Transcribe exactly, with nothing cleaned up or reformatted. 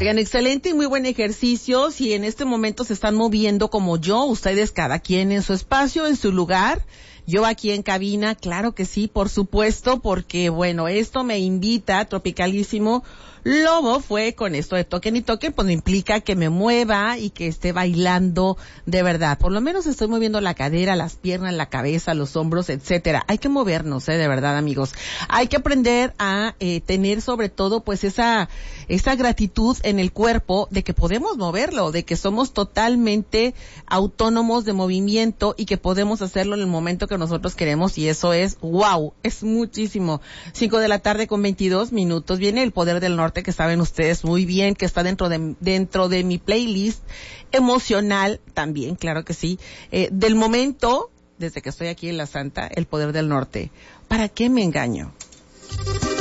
Oigan, excelente y muy buen ejercicio. Si en este momento se están moviendo como yo, ustedes cada quien en su espacio, en su lugar, yo aquí en cabina, claro que sí, por supuesto, porque bueno, esto me invita, Tropicalísimo Lobo fue con esto de toquen y toquen, pues implica que me mueva y que esté bailando de verdad. Por lo menos estoy moviendo la cadera, las piernas, la cabeza, los hombros, etcétera. Hay que movernos, eh, de verdad, amigos. Hay que aprender a eh, tener sobre todo pues esa esa gratitud en el cuerpo de que podemos moverlo, de que somos totalmente autónomos de movimiento y que podemos hacerlo en el momento que nosotros queremos, y eso es wow, es muchísimo. Cinco de la tarde con veintidós minutos. Viene El Poder del Norte, que saben ustedes muy bien que está dentro de dentro de mi playlist emocional también, claro que sí, eh, del momento, desde que estoy aquí en La Santa, El Poder del Norte. ¿Para qué me engaño?